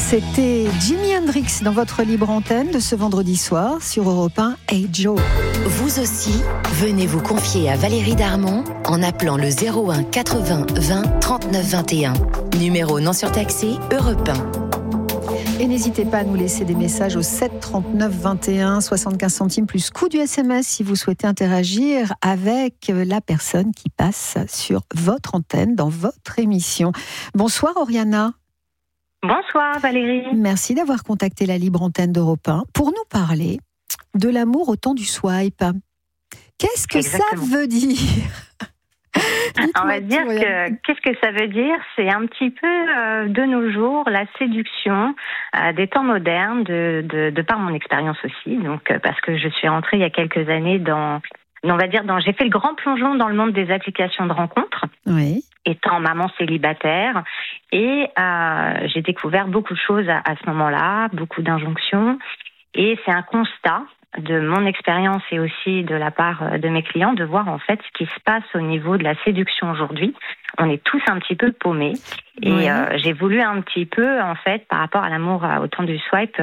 C'était Jimi Hendrix dans votre libre antenne de ce vendredi soir sur Europe 1. Hey Joe. Vous aussi, venez vous confier à Valérie Darmon en appelant le 01 80 20 39 21. Numéro non surtaxé Europe 1. Et n'hésitez pas à nous laisser des messages au 7 39 21, 75 centimes plus coût du SMS si vous souhaitez interagir avec la personne qui passe sur votre antenne dans votre émission. Bonsoir Oriana. Bonsoir Valérie. Merci d'avoir contacté la libre antenne d'Europe 1 pour nous parler de l'amour au temps du swipe. Qu'est-ce que Exactement. ça veut dire? On va dire que qu'est-ce que ça veut dire? C'est un petit peu de nos jours la séduction des temps modernes, de par mon expérience aussi. Donc parce que je suis rentrée il y a quelques années j'ai fait le grand plongeon dans le monde des applications de rencontres. Oui. Étant maman célibataire, et j'ai découvert beaucoup de choses à ce moment-là, beaucoup d'injonctions, et c'est un constat de mon expérience et aussi de la part de mes clients de voir en fait ce qui se passe au niveau de la séduction aujourd'hui. On est tous un petit peu paumés, et Oui. j'ai voulu un petit peu en fait par rapport à l'amour au temps du swipe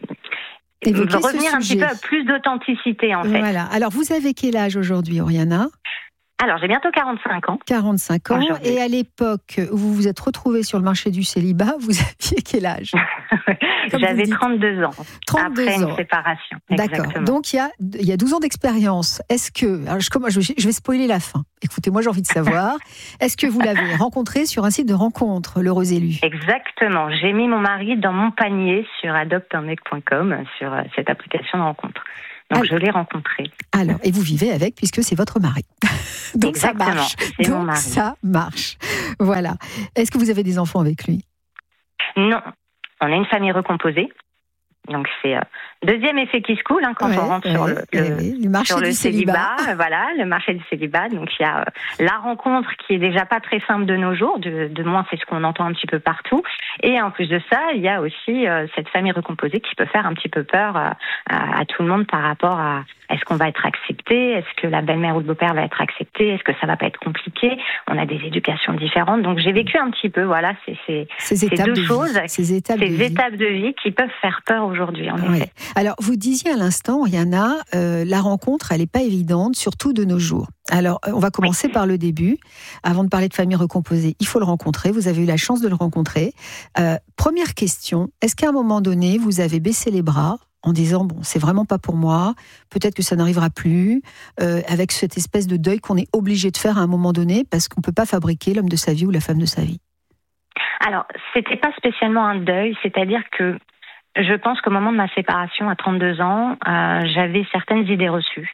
Évoquer ce revenir un petit sujet. peu à plus d'authenticité en fait. Voilà. Alors, vous avez quel âge aujourd'hui, Oriana? Alors j'ai bientôt 45 ans. 45 ans. Aujourd'hui. Et à l'époque où vous vous êtes retrouvée sur le marché du célibat, vous aviez quel âge? Comme vous J'avais dites. 32 ans 32 après ans. une séparation. D'accord. Exactement. Donc, il y a 12 ans d'expérience. Est-ce que... Alors, je vais spoiler la fin. Écoutez, moi, j'ai envie de savoir. Est-ce que vous l'avez rencontré sur un site de rencontre, l'heureux élu? Exactement. J'ai mis mon mari dans mon panier sur adopteunmec.com, sur cette application de rencontre. Donc, je l'ai rencontré. Alors, et vous vivez avec, puisque c'est votre mari. Donc, Exactement, ça marche. c'est mon Donc, mari. ça marche. Voilà. Est-ce que vous avez des enfants avec lui? Non. On est une famille recomposée. Donc, c'est deuxième effet qui se coule quand on rentre sur le marché sur le du célibat. Voilà, le marché du célibat. Donc, il y a la rencontre qui est déjà pas très simple de nos jours, de moins c'est ce qu'on entend un petit peu partout. Et en plus de ça, il y a aussi cette famille recomposée qui peut faire un petit peu peur à tout le monde par rapport à est-ce qu'on va être accepté, est-ce que la belle-mère ou le beau-père va être accepté, est-ce que ça va pas être compliqué. On a des éducations différentes. Donc, j'ai vécu un petit peu, voilà, ces deux choses, ces étapes de vie qui peuvent faire peur aujourd'hui, en effet. Alors, vous disiez à l'instant, Oriana, la rencontre, elle n'est pas évidente, surtout de nos jours. Alors, on va commencer par le début. Avant de parler de famille recomposée, il faut le rencontrer. Vous avez eu la chance de le rencontrer. Première question, est-ce qu'à un moment donné, vous avez baissé les bras en disant, bon, c'est vraiment pas pour moi, peut-être que ça n'arrivera plus, avec cette espèce de deuil qu'on est obligé de faire à un moment donné, parce qu'on ne peut pas fabriquer l'homme de sa vie ou la femme de sa vie? Alors, c'était pas spécialement un deuil, c'est-à-dire que je pense qu'au moment de ma séparation à 32 ans, j'avais certaines idées reçues.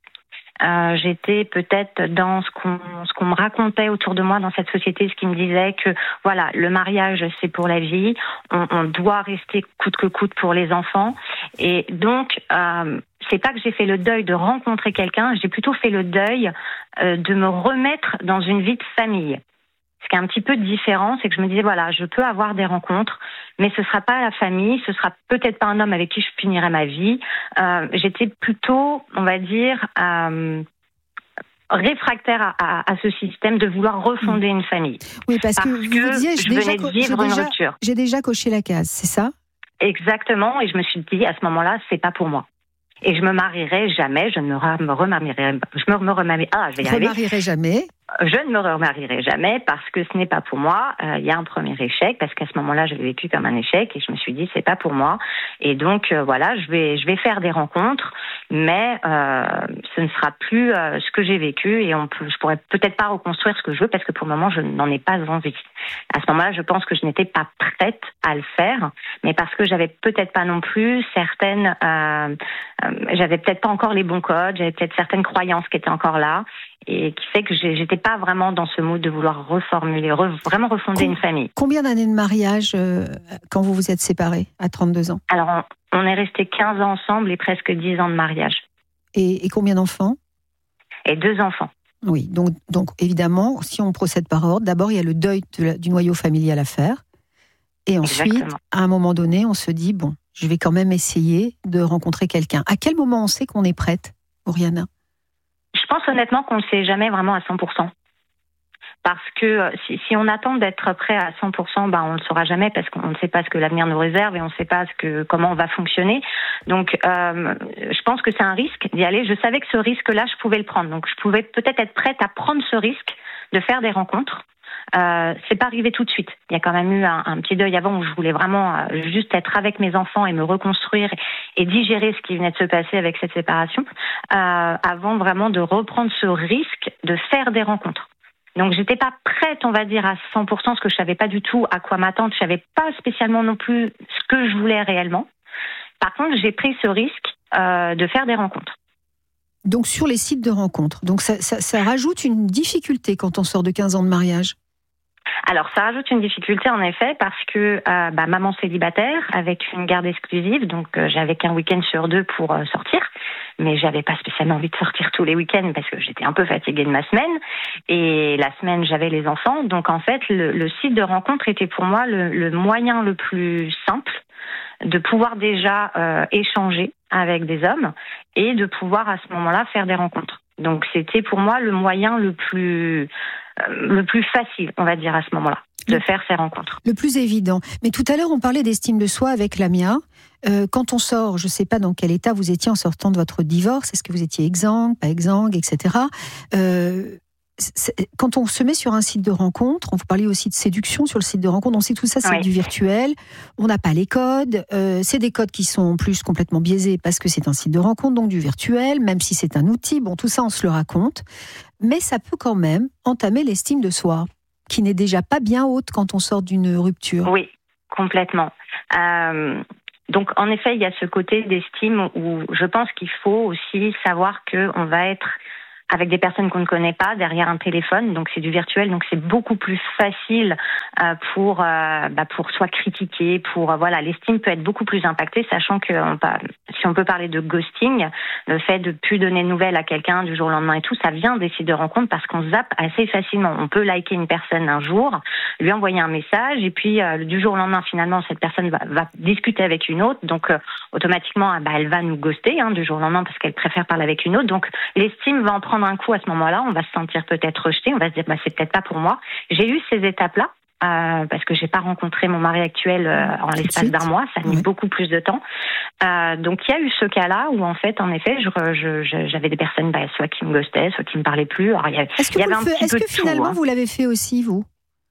J'étais peut-être dans ce qu'on me racontait autour de moi dans cette société, ce qui me disait que voilà, le mariage c'est pour la vie, on doit rester coûte que coûte pour les enfants, et donc c'est pas que j'ai fait le deuil de rencontrer quelqu'un, j'ai plutôt fait le deuil de me remettre dans une vie de famille. Ce qui est un petit peu différent, c'est que je me disais, voilà, je peux avoir des rencontres, mais ce sera pas la famille, ce sera peut-être pas un homme avec qui je finirai ma vie. J'étais plutôt, on va dire, réfractaire à ce système de vouloir refonder une famille. Oui, parce que vous disiez, je venais de vivre une rupture. J'ai déjà coché la case, c'est ça? Exactement, et je me suis dit, à ce moment-là, c'est pas pour moi. Et je me marierai jamais, je ne me remarierai jamais. Je ne me remarierai jamais parce que ce n'est pas pour moi. Il y a un premier échec parce qu'à ce moment-là, je l'ai vécu comme un échec et je me suis dit c'est pas pour moi. Et donc voilà, je vais faire des rencontres, mais ce ne sera plus ce que j'ai vécu et je pourrais peut-être pas reconstruire ce que je veux parce que pour le moment, je n'en ai pas envie. À ce moment-là, je pense que je n'étais pas prête à le faire, mais parce que j'avais peut-être pas non plus certaines, j'avais peut-être pas encore les bons codes, j'avais peut-être certaines croyances qui étaient encore là. Et qui fait que j'étais pas vraiment dans ce mood de vouloir reformuler, vraiment refonder une famille. Combien d'années de mariage quand vous vous êtes séparés à 32 ans? Alors, on est restés 15 ans ensemble et presque 10 ans de mariage. Et combien d'enfants? Et 2 enfants. Oui, donc évidemment, si on procède par ordre, d'abord il y a le deuil du noyau familial à faire. Et ensuite, Exactement. À un moment donné, on se dit, bon, je vais quand même essayer de rencontrer quelqu'un. À quel moment on sait qu'on est prête, Oriana? Je pense honnêtement qu'on ne le sait jamais vraiment à 100%. Parce que si on attend d'être prêt à 100%, on ne le saura jamais parce qu'on ne sait pas ce que l'avenir nous réserve et on ne sait pas comment on va fonctionner. Donc, je pense que c'est un risque d'y aller. Je savais que ce risque-là, je pouvais le prendre. Donc, je pouvais peut-être être prête à prendre ce risque de faire des rencontres. C'est pas arrivé tout de suite. Il y a quand même eu un petit deuil avant où je voulais vraiment juste être avec mes enfants et me reconstruire et digérer ce qui venait de se passer avec cette séparation, avant vraiment de reprendre ce risque de faire des rencontres. Donc, j'étais pas prête, on va dire, à 100%, parce que je savais pas du tout à quoi m'attendre. Je savais pas spécialement non plus ce que je voulais réellement. Par contre, j'ai pris ce risque de faire des rencontres. Donc, sur les sites de rencontres. Donc, ça rajoute une difficulté quand on sort de 15 ans de mariage. Alors, ça rajoute une difficulté, en effet, parce que maman célibataire, avec une garde exclusive, donc j'avais qu'un week-end sur 2 pour sortir, mais j'avais pas spécialement envie de sortir tous les week-ends parce que j'étais un peu fatiguée de ma semaine, et la semaine, j'avais les enfants. Donc, en fait, le site de rencontre était pour moi le moyen le plus simple de pouvoir déjà échanger avec des hommes et de pouvoir, à ce moment-là, faire des rencontres. Donc, c'était pour moi le moyen le plus facile, on va dire, à ce moment-là, de faire ces rencontres. Le plus évident. Mais tout à l'heure, on parlait d'estime de soi avec Lamia. Quand on sort, je ne sais pas dans quel état vous étiez en sortant de votre divorce, est-ce que vous étiez exsangue, pas exsangue, etc. Quand on se met sur un site de rencontre, on vous parlait aussi de séduction sur le site de rencontre, on sait que tout ça c'est du virtuel, on n'a pas les codes, c'est des codes qui sont en plus complètement biaisés parce que c'est un site de rencontre, donc du virtuel, même si c'est un outil, tout ça on se le raconte, mais ça peut quand même entamer l'estime de soi, qui n'est déjà pas bien haute quand on sort d'une rupture. Oui, complètement. Donc en effet, il y a ce côté d'estime où je pense qu'il faut aussi savoir qu'on va être avec des personnes qu'on ne connaît pas, derrière un téléphone, donc c'est du virtuel, donc c'est beaucoup plus facile pour soit critiquer, l'estime peut être beaucoup plus impactée, sachant que si on peut parler de ghosting, le fait de plus donner de nouvelles à quelqu'un du jour au lendemain et tout, ça vient des sites de rencontres parce qu'on zappe assez facilement. On peut liker une personne un jour, lui envoyer un message, et puis du jour au lendemain, finalement, cette personne va discuter avec une autre, donc automatiquement, elle va nous ghoster du jour au lendemain parce qu'elle préfère parler avec une autre, donc l'estime va en prendre un coup à ce moment-là, on va se sentir peut-être rejeté, on va se dire c'est peut-être pas pour moi. J'ai eu ces étapes-là parce que j'ai pas rencontré mon mari actuel en l'espace d'un mois, ça a mis beaucoup plus de temps. Donc il y a eu ce cas-là où en fait, en effet, j'avais des personnes soit qui me ghostaient, soit qui me parlaient plus. Alors, est-ce que finalement vous l'avez fait aussi, vous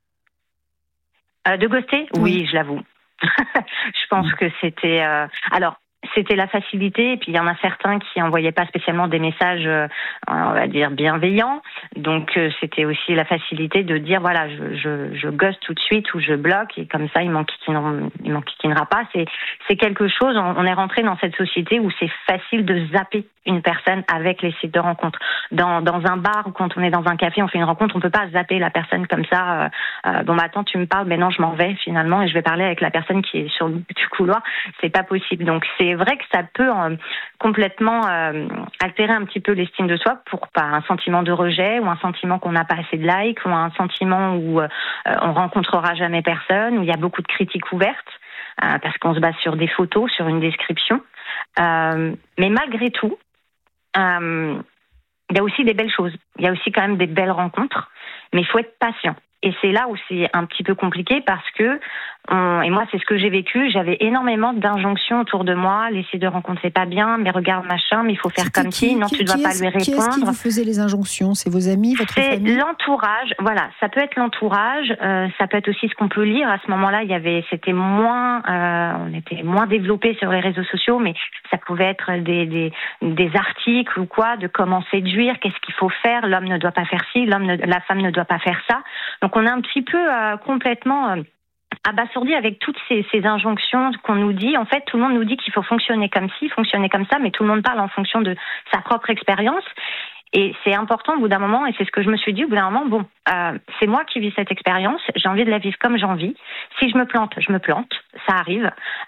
de ghoster? Oui, je l'avoue. Je pense que c'était c'était la facilité, et puis il y en a certains qui n'envoyaient pas spécialement des messages, on va dire, bienveillants. Donc c'était aussi la facilité de dire, voilà, je ghost tout de suite ou je bloque, et comme ça, il m'enquiquinera pas. C'est quelque chose, on est rentré dans cette société où c'est facile de zapper une personne avec les sites de rencontres. Dans un bar ou quand on est dans un café, on fait une rencontre, on peut pas zapper la personne comme ça. Attends, tu me parles, mais non, je m'en vais finalement et je vais parler avec la personne qui est sur le bout du couloir. C'est pas possible. Donc c'est vrai que ça peut complètement altérer un petit peu l'estime de soi pour un sentiment de rejet ou un sentiment qu'on n'a pas assez de likes ou un sentiment où on rencontrera jamais personne, où il y a beaucoup de critiques ouvertes parce qu'on se base sur des photos, sur une description. Mais malgré tout, il y a aussi des belles choses. Il y a aussi quand même des belles rencontres, mais il faut être patient. Et c'est là où c'est un petit peu compliqué parce que, et moi c'est ce que j'ai vécu, j'avais énormément d'injonctions autour de moi. Les sites de rencontres c'est pas bien, mais regarde machin, mais il faut faire comme si, non tu dois pas lui répondre. Qui est-ce qui vous faisait les injonctions? C'est vos amis, votre famille? C'est l'entourage, voilà, ça peut être l'entourage, ça peut être aussi ce qu'on peut lire. À ce moment-là, c'était moins, on était moins développé sur les réseaux sociaux, mais ça pouvait être des articles ou quoi, de comment séduire, qu'est-ce qu'il faut faire, l'homme ne doit pas faire ci, la femme ne doit pas faire ça. Donc on est un petit peu complètement abasourdi avec toutes ces injonctions qu'on nous dit. En fait, tout le monde nous dit qu'il faut fonctionner comme ci, fonctionner comme ça, mais tout le monde parle en fonction de sa propre expérience. Et c'est important au bout d'un moment, et c'est ce que je me suis dit au bout d'un moment, c'est moi qui vis cette expérience, j'ai envie de la vivre comme j'en vis. Si je me plante, je me plante, ça arrive.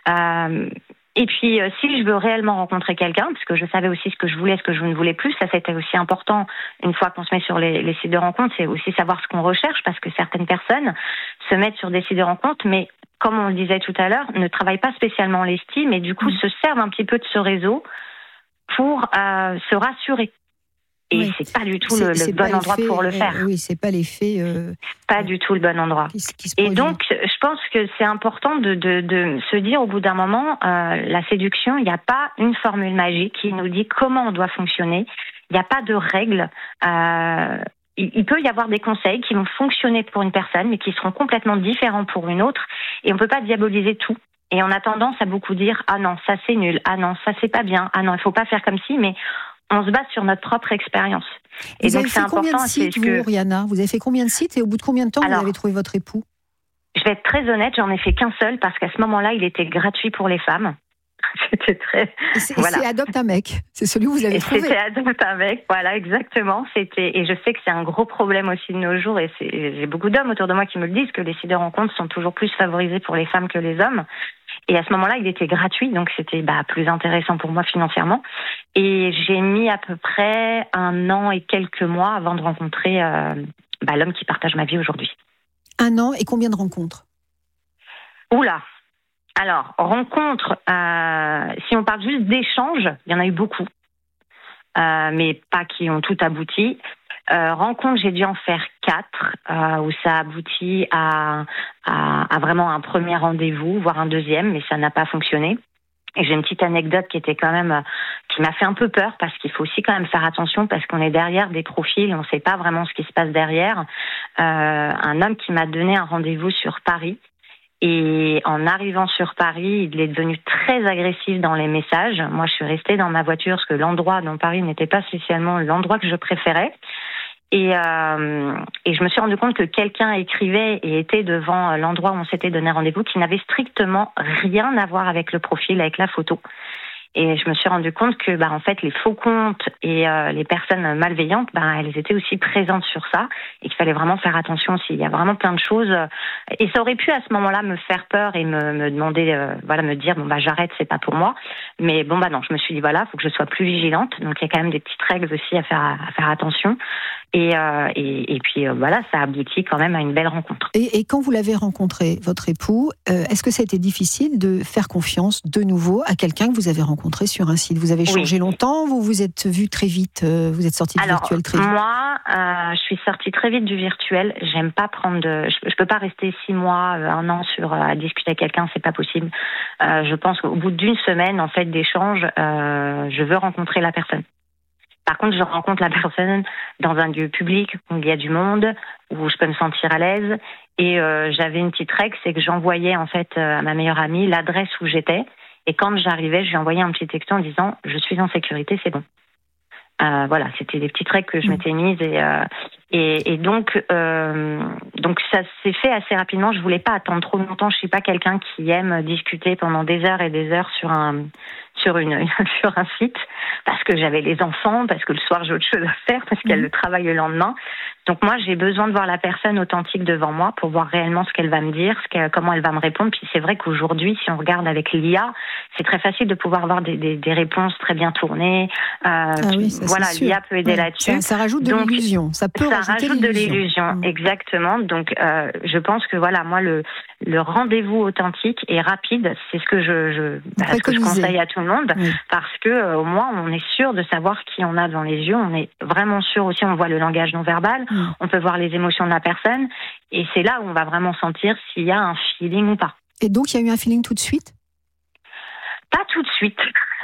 Et puis, si je veux réellement rencontrer quelqu'un, parce que je savais aussi ce que je voulais, ce que je ne voulais plus, ça c'était aussi important une fois qu'on se met sur les sites de rencontres, c'est aussi savoir ce qu'on recherche, parce que certaines personnes se mettent sur des sites de rencontres, mais comme on le disait tout à l'heure, ne travaillent pas spécialement l'estime et du coup se servent un petit peu de ce réseau pour se rassurer. Et c'est pas du tout le bon endroit pour le faire. Oui, c'est pas l'effet. Pas du tout le bon endroit. Et donc, je pense que c'est important de se dire au bout d'un moment, la séduction, il n'y a pas une formule magique qui nous dit comment on doit fonctionner. Il n'y a pas de règles. Il peut y avoir des conseils qui vont fonctionner pour une personne, mais qui seront complètement différents pour une autre. Et on ne peut pas diaboliser tout. Et on a tendance à beaucoup dire « Ah non, ça c'est nul. Ah non, ça c'est pas bien. Ah non, il ne faut pas faire comme si. » Mais on se base sur notre propre expérience. Et donc c'est important. Vous avez fait combien de sites, vous, Rihanna ? Vous avez fait combien de sites et au bout de combien de temps vous avez trouvé votre époux ? Je vais être très honnête, j'en ai fait qu'un seul parce qu'à ce moment-là, il était gratuit pour les femmes. C'était très. C'est Adopte un mec. C'est celui où vous l'avez trouvé. C'était Adopte un mec, voilà, exactement. Et je sais que c'est un gros problème aussi de nos jours. Et j'ai beaucoup d'hommes autour de moi qui me le disent que les sites de rencontres sont toujours plus favorisés pour les femmes que les hommes. Et à ce moment-là, il était gratuit, donc c'était plus intéressant pour moi financièrement. Et j'ai mis à peu près 1 an et quelques mois avant de rencontrer l'homme qui partage ma vie aujourd'hui. 1 an et combien de rencontres ? Oula. Alors, rencontres, si on parle juste d'échanges, il y en a eu beaucoup, mais pas qui ont tout abouti. Rencontres, j'ai dû en faire 4, où ça aboutit à vraiment un premier rendez-vous, voire un deuxième, mais ça n'a pas fonctionné. Et j'ai une petite anecdote qui était quand même, qui m'a fait un peu peur, parce qu'il faut aussi quand même faire attention, parce qu'on est derrière des profils, on ne sait pas vraiment ce qui se passe derrière. Un homme qui m'a donné un rendez-vous sur Paris. Et en arrivant sur Paris, il est devenu très agressif dans les messages. Moi, je suis restée dans ma voiture parce que l'endroit dans Paris n'était pas spécialement l'endroit que je préférais. Et je me suis rendu compte que quelqu'un écrivait et était devant l'endroit où on s'était donné rendez-vous qui n'avait strictement rien à voir avec le profil, avec la photo. Et je me suis rendu compte que, en fait, les faux comptes et les personnes malveillantes, elles étaient aussi présentes sur ça et qu'il fallait vraiment faire attention aussi. Il y a vraiment plein de choses. Et ça aurait pu, à ce moment-là, me faire peur et me demander, me dire, j'arrête, c'est pas pour moi. Mais non, je me suis dit, faut que je sois plus vigilante. Donc, il y a quand même des petites règles aussi à faire attention. Et puis, ça aboutit quand même à une belle rencontre. Et quand vous l'avez rencontré, votre époux, est-ce que ça a été difficile de faire confiance de nouveau à quelqu'un que vous avez rencontré sur un site ? Vous avez changé longtemps ? Vous vous êtes vu très vite ? Vous êtes sorti du virtuel très vite ? Moi, je suis sortie très vite du virtuel. J'aime pas prendre je peux pas rester 6 mois, 1 an à discuter avec quelqu'un, c'est pas possible. Je pense qu'au bout d'une semaine, en fait, d'échange, je veux rencontrer la personne. Par contre, je rencontre la personne dans un lieu public où il y a du monde, où je peux me sentir à l'aise. Et j'avais une petite règle, c'est que j'envoyais en fait à ma meilleure amie l'adresse où j'étais. Et quand j'arrivais, je lui envoyais un petit texto en disant « Je suis en sécurité, c'est bon ». C'était des petites règles que je m'étais mises. Et donc ça s'est fait assez rapidement. Je voulais pas attendre trop longtemps. Je suis pas quelqu'un qui aime discuter pendant des heures et des heures sur un site, parce que j'avais les enfants, parce que le soir j'ai autre chose à faire, parce qu'il y a le travail le lendemain. Donc moi j'ai besoin de voir la personne authentique devant moi pour voir réellement ce qu'elle va me dire, comment elle va me répondre. Puis c'est vrai qu'aujourd'hui, si on regarde avec l'IA, c'est très facile de pouvoir avoir des réponses très bien tournées. L'IA peut aider là-dessus. Ça rajoute de l'illusion. Ça rajoute de l'illusion, exactement. Donc je pense que moi le rendez-vous authentique et rapide, c'est ce que je conseille à tout le monde, parce que au moins on est sûr de savoir qui on a devant les yeux. On est vraiment sûr aussi, on voit le langage non verbal, on peut voir les émotions de la personne, et c'est là où on va vraiment sentir s'il y a un feeling ou pas. Et donc il y a eu un feeling tout de suite ? Pas tout de suite.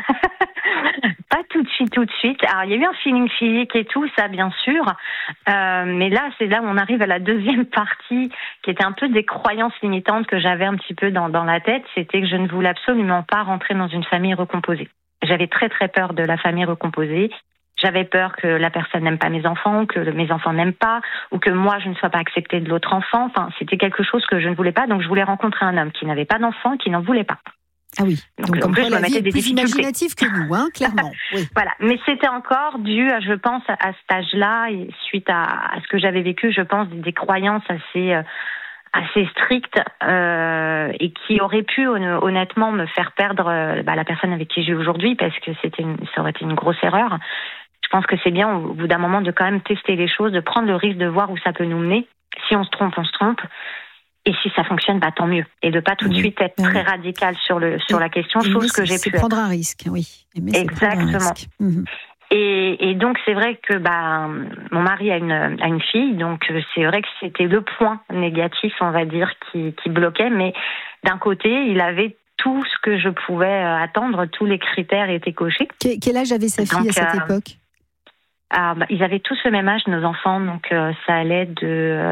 Pas tout de suite. Alors, il y a eu un feeling physique et tout, ça, bien sûr. Mais là, c'est là où on arrive à la deuxième partie, qui était un peu des croyances limitantes que j'avais un petit peu dans la tête. C'était que je ne voulais absolument pas rentrer dans une famille recomposée. J'avais très, très peur de la famille recomposée. J'avais peur que la personne n'aime pas mes enfants, que mes enfants n'aiment pas, ou que moi, je ne sois pas acceptée de l'autre enfant. Enfin, c'était quelque chose que je ne voulais pas. Donc, je voulais rencontrer un homme qui n'avait pas d'enfant, qui n'en voulait pas. Ah oui, donc en plus, la vie est plus imaginative que nous, clairement. Oui. Voilà, mais c'était encore dû, je pense, à cet âge-là, et suite à ce que j'avais vécu, je pense, des croyances assez strictes, et qui auraient pu honnêtement me faire perdre la personne avec qui je vis aujourd'hui, parce que ça aurait été une grosse erreur. Je pense que c'est bien, au bout d'un moment, de quand même tester les choses, de prendre le risque de voir où ça peut nous mener. Si on se trompe, on se trompe. Et si ça fonctionne, tant mieux. Et de pas tout de suite être très radical sur la question, chose que j'ai pu prendre un risque, oui. Exactement. Et donc c'est vrai que mon mari a une fille, donc c'est vrai que c'était le point négatif, on va dire, qui bloquait. Mais d'un côté, il avait tout ce que je pouvais attendre, tous les critères étaient cochés. Quel âge avait sa fille à cette époque ? Ils avaient tous le même âge, nos enfants, donc ça allait de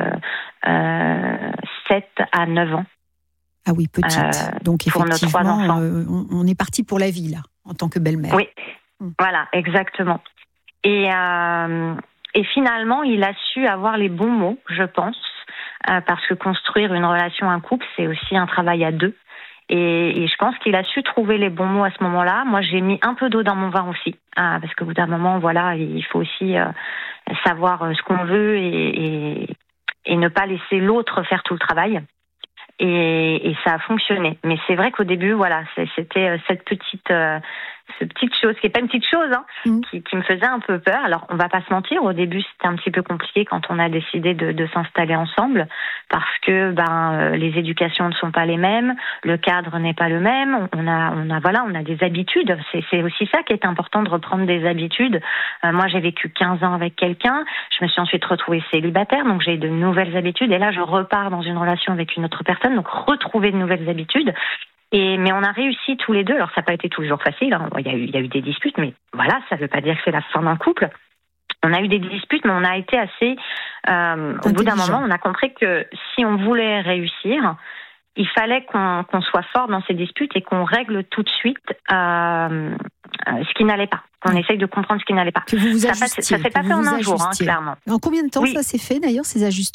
7 à 9 ans. Ah oui, petite. Donc effectivement, pour nos 3 enfants. On est parti pour la vie, là, en tant que belle-mère. Oui, voilà, exactement. Et finalement, il a su avoir les bons mots, je pense, parce que construire une relation, un couple, c'est aussi un travail à deux. Et je pense qu'il a su trouver les bons mots à ce moment-là. Moi, j'ai mis un peu d'eau dans mon vin aussi, parce qu'au bout d'un moment, voilà, il faut aussi savoir ce qu'on veut et ne pas laisser l'autre faire tout le travail. Et ça a fonctionné. Mais c'est vrai qu'au début, voilà, c'était cette petite chose, qui n'est pas une petite chose, qui me faisait un peu peur. Alors, on va pas se mentir, au début, c'était un petit peu compliqué quand on a décidé de s'installer ensemble, parce que les éducations ne sont pas les mêmes, le cadre n'est pas le même, on a des habitudes. C'est aussi ça qui est important, de reprendre des habitudes. Moi, j'ai vécu 15 ans avec quelqu'un, je me suis ensuite retrouvée célibataire, donc j'ai de nouvelles habitudes, et là, je repars dans une relation avec une autre personne, donc retrouver de nouvelles habitudes. Mais on a réussi tous les deux. Alors ça n'a pas été toujours facile, hein. Il y a eu des disputes, mais voilà, ça ne veut pas dire que c'est la fin d'un couple. On a eu des disputes, mais on a été assez... au bout d'un moment, on a compris que si on voulait réussir, il fallait qu'on soit fort dans ces disputes et qu'on règle tout de suite ce qui n'allait pas. Qu'on essaye de comprendre ce qui n'allait pas. Que vous ça ne s'est pas fait en un jour, clairement. En combien de temps ça s'est fait, d'ailleurs, ces ajustements ?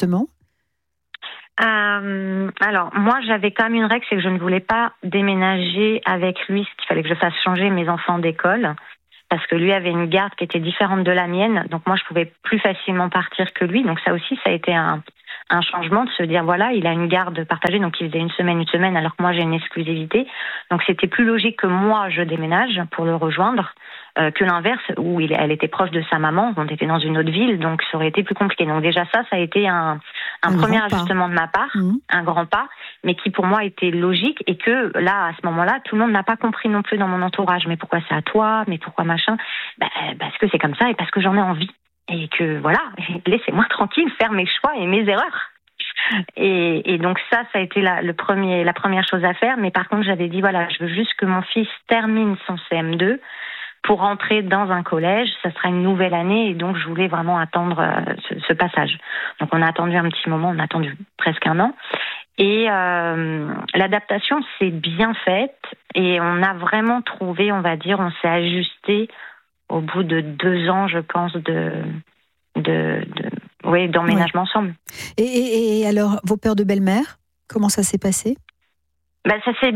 Alors, moi, j'avais quand même une règle, c'est que je ne voulais pas déménager avec lui, ce qu'il fallait que je fasse changer mes enfants d'école, parce que lui avait une garde qui était différente de la mienne, donc moi, je pouvais plus facilement partir que lui, donc ça aussi, ça a été un changement de se dire, voilà, il a une garde partagée, donc il faisait une semaine, alors que moi, j'ai une exclusivité, donc c'était plus logique que moi, je déménage pour le rejoindre, que l'inverse, où elle était proche de sa maman, on était dans une autre ville, donc ça aurait été plus compliqué. Donc déjà ça a été un premier ajustement de ma part, un grand pas, mais qui pour moi était logique, et que là, à ce moment-là, tout le monde n'a pas compris non plus dans mon entourage. Mais pourquoi c'est à toi ? Mais pourquoi machin ? Parce que c'est comme ça et parce que j'en ai envie. Et que voilà, laissez-moi tranquille faire mes choix et mes erreurs. Et donc ça a été la première chose à faire. Mais par contre, j'avais dit, voilà, je veux juste que mon fils termine son CM2 pour rentrer dans un collège. Ça sera une nouvelle année, et donc je voulais vraiment attendre ce passage. Donc on a attendu un petit moment, on a attendu presque 1 an. Et l'adaptation s'est bien faite, et on a vraiment trouvé, on va dire, on s'est ajusté au bout de 2 ans, je pense, d'emménagement ensemble. Et alors, vos peurs de belle-mère, comment ça s'est passé ? Ça s'est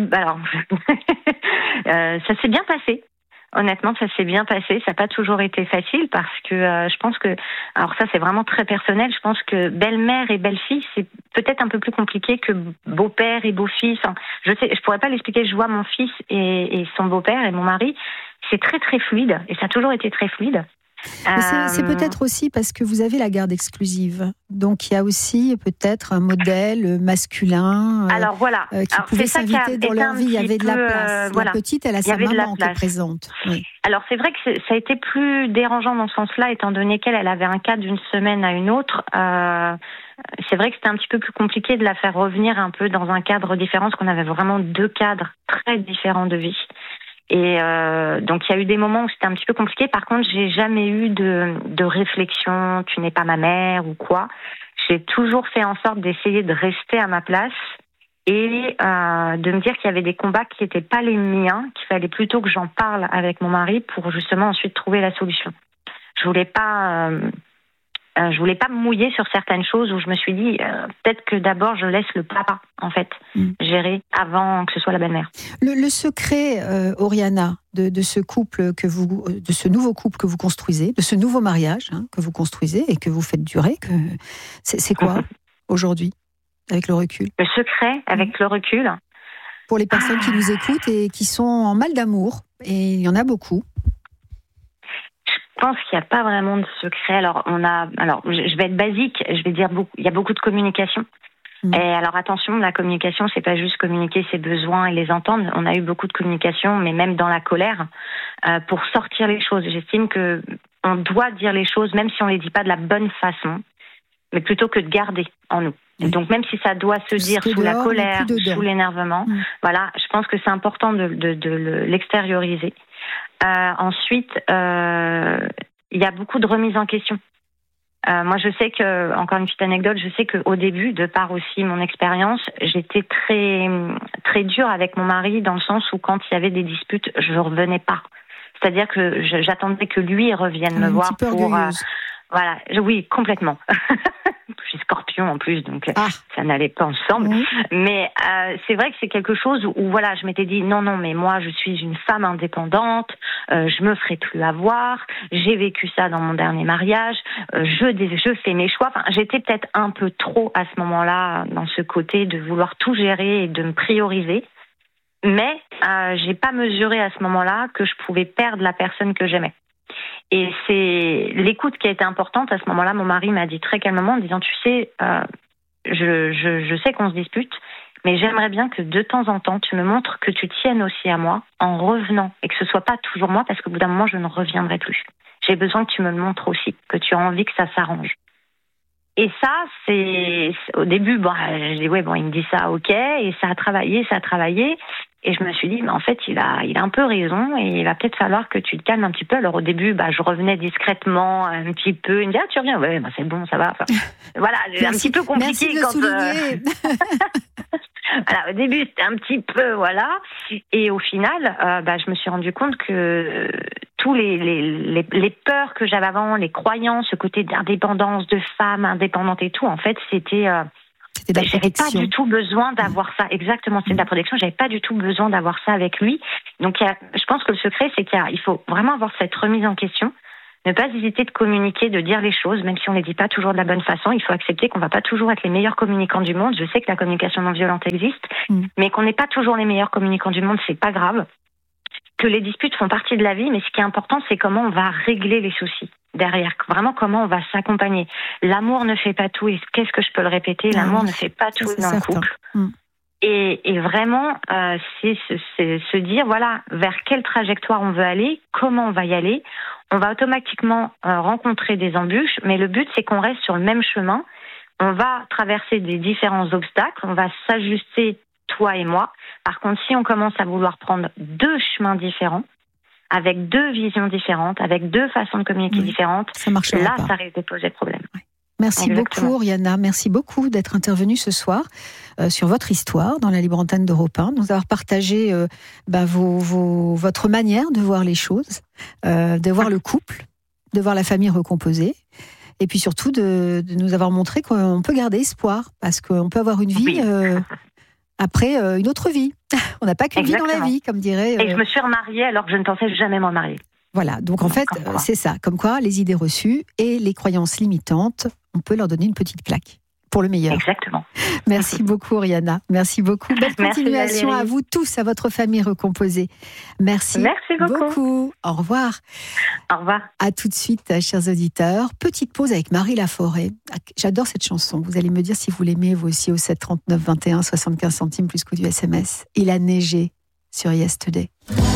bien passé. Honnêtement, ça s'est bien passé. Ça n'a pas toujours été facile, parce que je pense que... Alors ça, c'est vraiment très personnel. Je pense que belle-mère et belle-fille, c'est peut-être un peu plus compliqué que beau-père et beau-fils. Je pourrais pas l'expliquer. Je vois mon fils et son beau-père et mon mari. C'est très, très fluide. Et ça a toujours été très fluide. C'est peut-être aussi parce que vous avez la garde exclusive. Donc il y a aussi peut-être un modèle masculin qui pouvait s'inviter dans leur vie. Il y avait de la place. La petite, elle a sa maman qui est présente. Oui. Alors c'est vrai que ça a été plus dérangeant dans ce sens-là, étant donné qu'elle avait un cadre d'une semaine à une autre. C'est vrai que c'était un petit peu plus compliqué de la faire revenir un peu dans un cadre différent, parce qu'on avait vraiment 2 cadres très différents de vie. Et donc il y a eu des moments où c'était un petit peu compliqué. Par contre, j'ai jamais eu de réflexion, tu n'es pas ma mère ou quoi. J'ai toujours fait en sorte d'essayer de rester à ma place et de me dire qu'il y avait des combats qui n'étaient pas les miens, qu'il fallait plutôt que j'en parle avec mon mari pour justement ensuite trouver la solution. Je voulais pas me mouiller sur certaines choses, où je me suis dit peut-être que d'abord je laisse le papa en fait gérer avant que ce soit la belle-mère. Le secret, Oriana, de ce couple de ce nouveau couple que vous construisez, de ce nouveau mariage que vous construisez et que vous faites durer, c'est quoi aujourd'hui avec le recul ? Le secret avec le recul. Pour les personnes qui nous écoutent et qui sont en mal d'amour, et il y en a beaucoup. Je pense qu'il n'y a pas vraiment de secret. Alors, je vais être basique, je vais dire il y a beaucoup de communication. Et alors attention, la communication, c'est pas juste communiquer ses besoins et les entendre. On a eu beaucoup de communication, mais même dans la colère, pour sortir les choses. J'estime que on doit dire les choses, même si on les dit pas de la bonne façon, mais plutôt que de garder en nous. Donc même si ça doit se dire sous la colère, sous l'énervement, voilà, je pense que c'est important de l'extérioriser. Ensuite, il y a beaucoup de remises en question. Moi, je sais que, encore une petite anecdote, je sais qu'au début, de par aussi mon expérience, j'étais très, très dure avec mon mari dans le sens où quand il y avait des disputes, je revenais pas. C'est-à-dire que j'attendais que lui revienne me voir pour... voilà, oui, complètement. Je suis Scorpion en plus, donc ça n'allait pas ensemble. Mais c'est vrai que c'est quelque chose où voilà, je m'étais dit non, mais moi je suis une femme indépendante, je me ferai plus avoir. J'ai vécu ça dans mon dernier mariage. Je fais mes choix. Enfin, j'étais peut-être un peu trop à ce moment-là dans ce côté de vouloir tout gérer et de me prioriser. Mais j'ai pas mesuré à ce moment-là que je pouvais perdre la personne que j'aimais. Et c'est l'écoute qui a été importante. À ce moment-là, mon mari m'a dit très calmement, en disant, tu sais, je sais qu'on se dispute, mais j'aimerais bien que de temps en temps, tu me montres que tu tiennes aussi à moi en revenant et que ce soit pas toujours moi, parce qu'au bout d'un moment, je ne reviendrai plus. J'ai besoin que tu me le montres aussi, que tu as envie que ça s'arrange. Et ça, c'est au début, je dis il me dit ça, ok, et ça a travaillé. Et je me suis dit, mais en fait, il a un peu raison et il va peut-être falloir que tu te calmes un petit peu. Alors au début, je revenais discrètement un petit peu. Il me dit, tu reviens? Ouais, c'est bon, ça va. Enfin, voilà, c'est un petit peu compliqué quand... Voilà, au début, c'était un petit peu, voilà. Et au final, je me suis rendu compte que tous les peurs que j'avais avant, les croyances, ce côté d'indépendance, de femme indépendante et tout, en fait, c'était de la protection. J'avais pas du tout besoin d'avoir ça. Exactement, c'est de la protection. J'avais pas du tout besoin d'avoir ça avec lui. Donc, je pense que le secret, c'est qu'il faut vraiment avoir cette remise en question. Ne pas hésiter de communiquer, de dire les choses, même si on ne les dit pas toujours de la bonne façon. Il faut accepter qu'on ne va pas toujours être les meilleurs communicants du monde. Je sais que la communication non violente existe, mais qu'on n'est pas toujours les meilleurs communicants du monde, c'est pas grave. Que les disputes font partie de la vie, mais ce qui est important, c'est comment on va régler les soucis derrière. Vraiment, comment on va s'accompagner. L'amour ne fait pas tout, et qu'est-ce que je peux le répéter? L'amour ne fait pas tout dans un couple. Et vraiment, c'est se dire, voilà, vers quelle trajectoire on veut aller, comment on va y aller. On va automatiquement rencontrer des embûches, mais le but, c'est qu'on reste sur le même chemin. On va traverser des différents obstacles, on va s'ajuster, toi et moi. Par contre, si on commence à vouloir prendre deux chemins différents, avec deux visions différentes, avec deux façons de communiquer différentes, ça risque de poser problème. Oui. Merci beaucoup, Oriana. Merci beaucoup d'être intervenue ce soir sur votre histoire dans la libre antenne d'Europe 1, de nous avoir partagé votre manière de voir les choses, de voir le couple, de voir la famille recomposée, et puis surtout de nous avoir montré qu'on peut garder espoir, parce qu'on peut avoir une vie après une autre vie. On n'a pas qu'une vie dans la vie, comme dirait... Et je me suis remariée alors que je ne pensais jamais m'en marier. Voilà, donc en fait, c'est ça, comme quoi les idées reçues et les croyances limitantes, on peut leur donner une petite claque, pour le meilleur. Exactement. Merci beaucoup, Oriana. Merci beaucoup. Belle continuation à vous tous, à votre famille recomposée. Merci beaucoup. Au revoir. Au revoir. À tout de suite, chers auditeurs. Petite pause avec Marie Laforêt. J'adore cette chanson. Vous allez me dire si vous l'aimez, vous aussi, au 7 39 21, 75 centimes plus coût du SMS. Il a neigé sur Yesterday.